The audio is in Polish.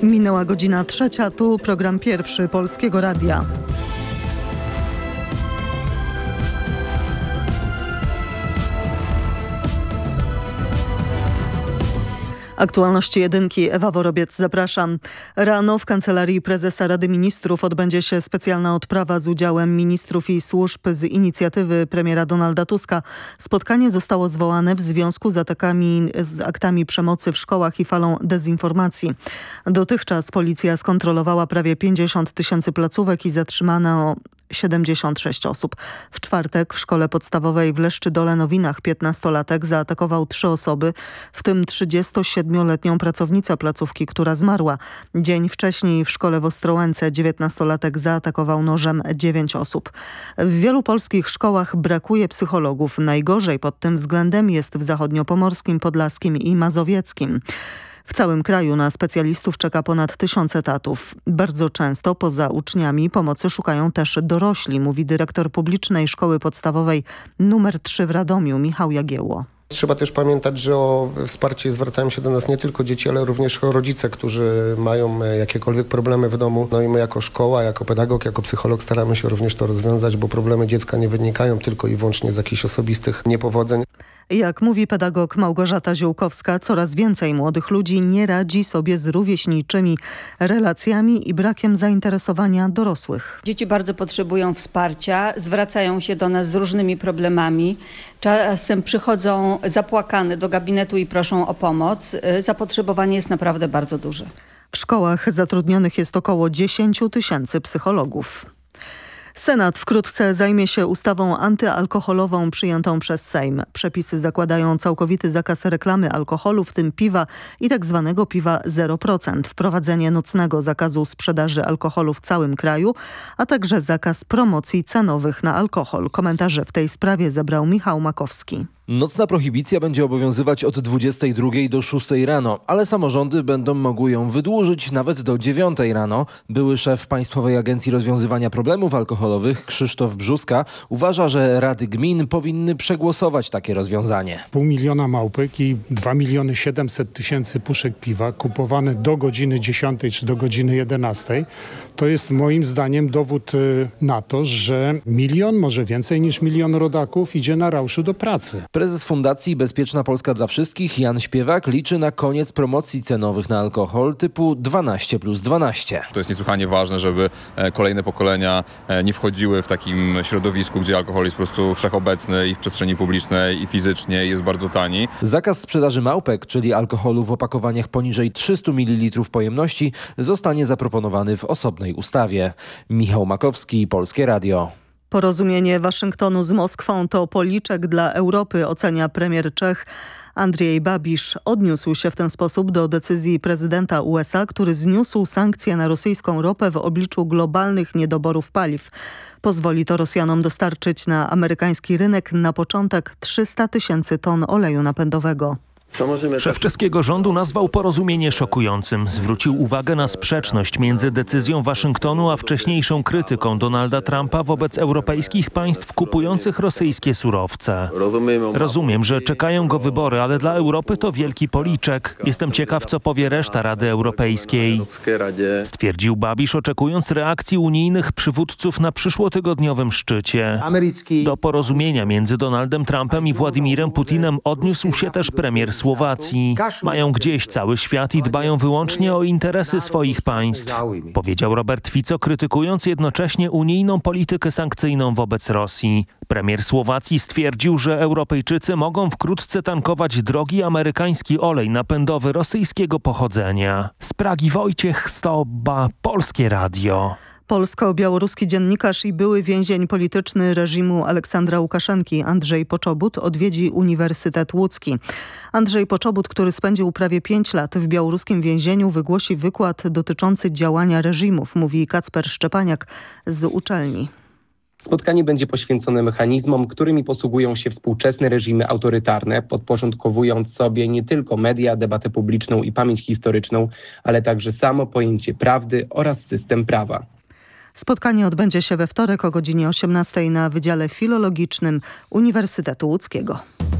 Minęła godzina 3, tu program pierwszy Polskiego Radia. Aktualności jedynki, Ewa Worobiec, zapraszam. Rano w Kancelarii Prezesa Rady Ministrów odbędzie się specjalna odprawa z udziałem ministrów i służb z inicjatywy premiera Donalda Tuska. Spotkanie zostało zwołane w związku z aktami przemocy w szkołach i falą dezinformacji. Dotychczas policja skontrolowała prawie 50 000 placówek i zatrzymano 76 osób. W czwartek w szkole podstawowej w Leszczydole-Nowinach 15-latek zaatakował 3 osoby, w tym 37-letnią pracownicę placówki, która zmarła. Dzień wcześniej w szkole w Ostrołęce 19-latek zaatakował nożem 9 osób. W wielu polskich szkołach brakuje psychologów. Najgorzej pod tym względem jest w zachodniopomorskim, podlaskim i mazowieckim. W całym kraju na specjalistów czeka ponad 1000 etatów. Bardzo często poza uczniami pomocy szukają też dorośli, mówi dyrektor publicznej szkoły podstawowej nr 3 w Radomiu, Michał Jagiełło. Trzeba też pamiętać, że o wsparcie zwracają się do nas nie tylko dzieci, ale również rodzice, którzy mają jakiekolwiek problemy w domu. No i my jako szkoła, jako pedagog, jako psycholog staramy się również to rozwiązać, bo problemy dziecka nie wynikają tylko i wyłącznie z jakichś osobistych niepowodzeń. Jak mówi pedagog Małgorzata Ziółkowska, coraz więcej młodych ludzi nie radzi sobie z rówieśniczymi relacjami i brakiem zainteresowania dorosłych. Dzieci bardzo potrzebują wsparcia, zwracają się do nas z różnymi problemami. Czasem przychodzą zapłakane do gabinetu i proszą o pomoc. Zapotrzebowanie jest naprawdę bardzo duże. W szkołach zatrudnionych jest około 10 000 psychologów. Senat wkrótce zajmie się ustawą antyalkoholową przyjętą przez Sejm. Przepisy zakładają całkowity zakaz reklamy alkoholu, w tym piwa i tak zwanego piwa 0%, wprowadzenie nocnego zakazu sprzedaży alkoholu w całym kraju, a także zakaz promocji cenowych na alkohol. Komentarze w tej sprawie zebrał Michał Makowski. Nocna prohibicja będzie obowiązywać od 22 do 6 rano, ale samorządy będą mogły ją wydłużyć nawet do 9 rano. Były szef Państwowej Agencji Rozwiązywania Problemów Alkoholowych Krzysztof Brzózka uważa, że rady gmin powinny przegłosować takie rozwiązanie. 500 000 małpek i 2 700 000 puszek piwa kupowane do godziny 10 czy do godziny 11. To jest moim zdaniem dowód na to, że 1 milion, może więcej niż 1 milion rodaków idzie na rauszu do pracy. Prezes Fundacji Bezpieczna Polska dla Wszystkich Jan Śpiewak liczy na koniec promocji cenowych na alkohol typu 12+12. To jest niesłychanie ważne, żeby kolejne pokolenia nie wchodziły w takim środowisku, gdzie alkohol jest po prostu wszechobecny i w przestrzeni publicznej i fizycznie jest bardzo tani. Zakaz sprzedaży małpek, czyli alkoholu w opakowaniach poniżej 300 ml pojemności, zostanie zaproponowany w osobnej ustawie. Michał Makowski, Polskie Radio. Porozumienie Waszyngtonu z Moskwą to policzek dla Europy, ocenia premier Czech Andrzej Babiš. Odniósł się w ten sposób do decyzji prezydenta USA, który zniósł sankcje na rosyjską ropę w obliczu globalnych niedoborów paliw. Pozwoli to Rosjanom dostarczyć na amerykański rynek na początek 300 000 ton oleju napędowego. Szef czeskiego rządu nazwał porozumienie szokującym. Zwrócił uwagę na sprzeczność między decyzją Waszyngtonu a wcześniejszą krytyką Donalda Trumpa wobec europejskich państw kupujących rosyjskie surowce. Rozumiem, że czekają go wybory, ale dla Europy to wielki policzek. Jestem ciekaw, co powie reszta Rady Europejskiej. Stwierdził Babiš, oczekując reakcji unijnych przywódców na przyszłotygodniowym szczycie. Do porozumienia między Donaldem Trumpem i Władimirem Putinem odniósł się też premier Słowacji. Mają gdzieś cały świat i dbają wyłącznie o interesy swoich państw, powiedział Robert Fico, krytykując jednocześnie unijną politykę sankcyjną wobec Rosji. Premier Słowacji stwierdził, że Europejczycy mogą wkrótce tankować drogi amerykański olej napędowy rosyjskiego pochodzenia. Z Pragi Wojciech Stoba, Polskie Radio. Polsko-białoruski dziennikarz i były więzień polityczny reżimu Aleksandra Łukaszenki Andrzej Poczobut odwiedzi Uniwersytet Łódzki. Andrzej Poczobut, który spędził prawie 5 lat w białoruskim więzieniu, wygłosi wykład dotyczący działania reżimów, mówi Kacper Szczepaniak z uczelni. Spotkanie będzie poświęcone mechanizmom, którymi posługują się współczesne reżimy autorytarne, podporządkowując sobie nie tylko media, debatę publiczną i pamięć historyczną, ale także samo pojęcie prawdy oraz system prawa. Spotkanie odbędzie się we wtorek o godzinie 18 na Wydziale Filologicznym Uniwersytetu Łódzkiego.